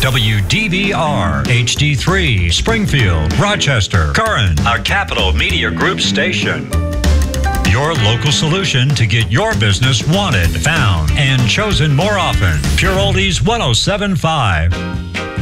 WDVR, HD3, Springfield, Rochester, Curran, a Capital Media Group station. Your local solution to get your business wanted, found, and chosen more often. Pure Oldies 107.5.